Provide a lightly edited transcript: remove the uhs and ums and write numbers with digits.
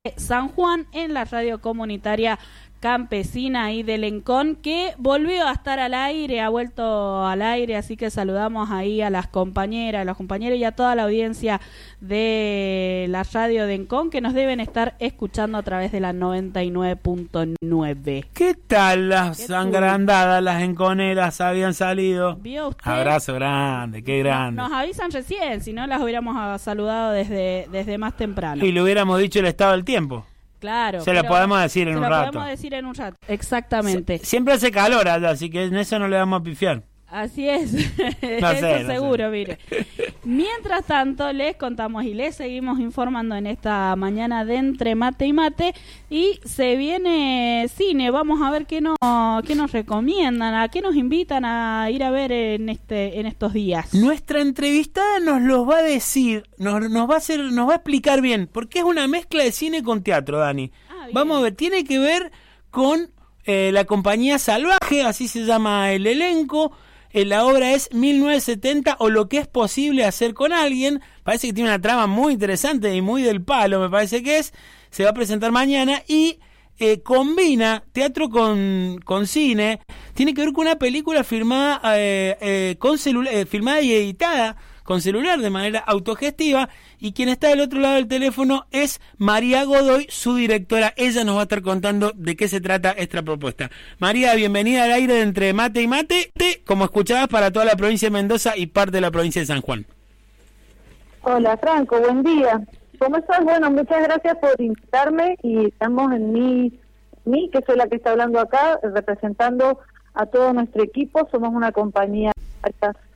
San Juan en la radio comunitaria campesina ahí de Lencón, que volvió a estar al aire, ha vuelto al aire, así que saludamos ahí a las compañeras, y a toda la audiencia de la radio de Lencón que nos deben estar escuchando a través de la 99.9. ¿Qué tal las agrandadas, las enconeras habían salido? ¿Vio usted? Abrazo grande, qué grande. Nos avisan recién, si no las hubiéramos saludado desde más temprano. Y le hubiéramos dicho el estado del tiempo. Claro. Se lo podemos decir en un rato. Podemos decir en un rato, exactamente. Siempre hace calor allá, así que en eso no le vamos a pifiar. Así es, no eso sé, seguro, mire. Mientras tanto, les contamos y les seguimos informando en esta mañana de Entre Mate y Mate, y se viene cine. Vamos a ver qué nos recomiendan, a qué nos invitan a ir a ver en estos días. Nuestra entrevistada nos los va a decir, nos va a explicar bien, porque es una mezcla de cine con teatro, Dani. Vamos a ver, tiene que ver con la compañía Salvaje, así se llama el elenco. La obra es 1970 o lo que es posible hacer con alguien. Parece que tiene una trama muy interesante y muy del palo, me parece que es. Se va a presentar mañana y combina teatro con cine. Tiene que ver con una película filmada filmada y editada con celular de manera autogestiva, y quien está del otro lado del teléfono es María Godoy, su directora. Ella nos va a estar contando de qué se trata esta propuesta. María, bienvenida al aire de Entre Mate y Mate, como escuchabas, para toda la provincia de Mendoza y parte de la provincia de San Juan. Hola Franco, buen día. ¿Cómo estás? Bueno, muchas gracias por invitarme, y estamos en mí, que soy la que está hablando acá, representando a todo nuestro equipo. Somos una compañía